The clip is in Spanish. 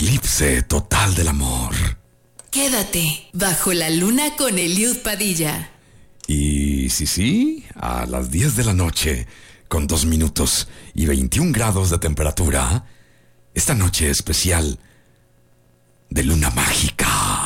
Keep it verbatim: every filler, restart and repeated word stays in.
eclipse total del amor. Quédate bajo la luna con Eliud Padilla. Y sí, sí, a las diez de la noche, con dos minutos y veintiún grados de temperatura, esta noche especial de luna mágica.